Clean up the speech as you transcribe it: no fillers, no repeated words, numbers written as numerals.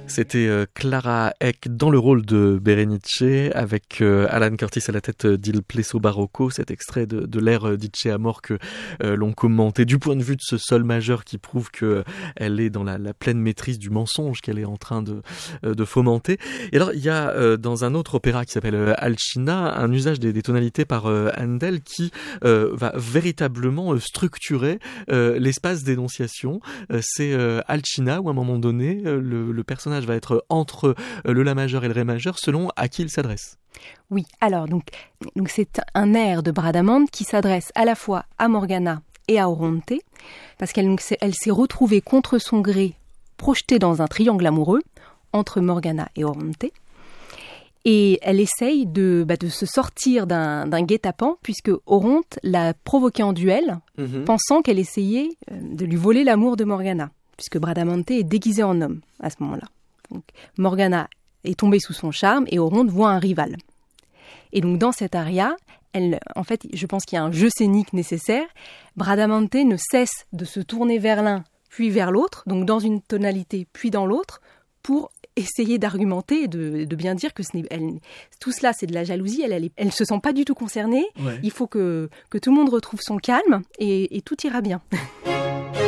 C'était Clara Eck dans le rôle de Berenice avec Alan Curtis à la tête d'Il Plesso Barocco, cet extrait de l'ère Dice Amor que l'on commentait du point de vue de ce sol majeur qui prouve qu'elle est dans la pleine maîtrise du mensonge qu'elle est en train de fomenter. Et alors il y a dans un autre opéra qui s'appelle Alcina un usage des tonalités par Handel qui va véritablement structurer l'espace d'énonciation. C'est Alcina où à un moment donné le personnage va être entre le La majeur et le Ré majeur selon à qui il s'adresse. Oui, alors donc c'est un air de Bradamante qui s'adresse à la fois à Morgana et à Oronte, parce qu'elle s'est retrouvée contre son gré, projetée dans un triangle amoureux entre Morgana et Oronte. Et elle essaye de se sortir d'un guet-apens, puisque Oronte l'a provoquée en duel, pensant qu'elle essayait de lui voler l'amour de Morgana, puisque Bradamante est déguisée en homme à ce moment-là. Donc, Morgana est tombée sous son charme et Oronte voit un rival. Et donc dans cet aria, en fait, je pense qu'il y a un jeu scénique nécessaire. Bradamante ne cesse de se tourner vers l'un puis vers l'autre, donc dans une tonalité puis dans l'autre, pour essayer d'argumenter et de bien dire que tout cela c'est de la jalousie, elle se sent pas du tout concernée. Ouais. Il faut que tout le monde retrouve son calme et tout ira bien.